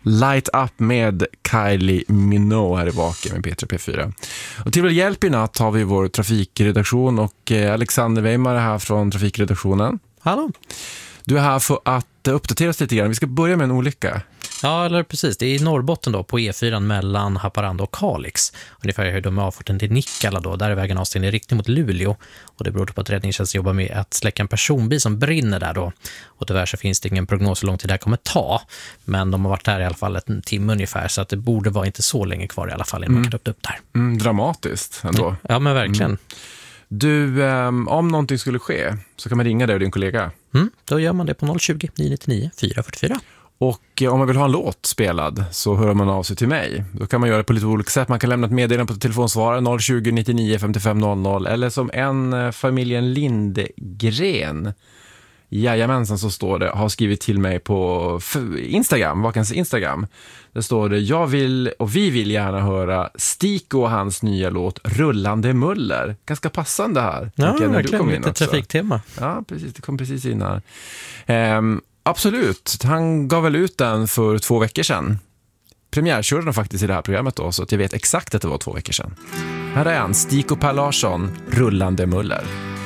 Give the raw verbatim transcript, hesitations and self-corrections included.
Light Up med Kylie Minogue här i Vaken med P tre P fyra. Och till vår hjälp i natt har vi vår trafikredaktion och Alexander Weimar här från trafikredaktionen. Hallå. Du är här för att uppdatera oss lite grann. Vi ska börja med en olycka. Ja, eller precis. Det är i Norrbotten då, på E fyra mellan Haparanda och Kalix. Ungefär hur de är avfarten till Nikkala då. Där är vägen avstängd i riktning mot Luleå. Och det beror på att räddningstjänsten jobbar med att släcka en personbil som brinner där då. Och tyvärr så finns det ingen prognos hur lång tid det här kommer ta. Men de har varit där i alla fall en timme ungefär. Så att det borde vara inte så länge kvar i alla fall innan man kan öppna upp där. Mm, dramatiskt ändå. Ja, men verkligen. Mm. Du, um, om någonting skulle ske så kan man ringa dig och din kollega. Mm, då gör man det på noll tjugo, nio nio nio, fyra fyra fyra. Och om man vill ha en låt spelad så hör man av sig till mig. Då kan man göra det på lite olika sätt. Man kan lämna ett meddelande på telefonsvarare noll tjugo, nittionio, femtiofem noll noll. Eller som en familjen Lindgren, jajamensan, så står det, har skrivit till mig på Instagram, Vakens Instagram. Där står det: jag vill och vi vill gärna höra Stiko och hans nya låt Rullande Muller. Ganska passande här. Ja, när verkligen. Du kom in lite också. Trafiktema. Ja, precis. Det kom precis in här. Ehm, absolut. Han gav väl ut den för två veckor sedan. Premiärkörde den faktiskt i det här programmet då, så att jag vet exakt att det var två veckor sedan. Här är han, Stiko Per Larsson, Rullande Muller.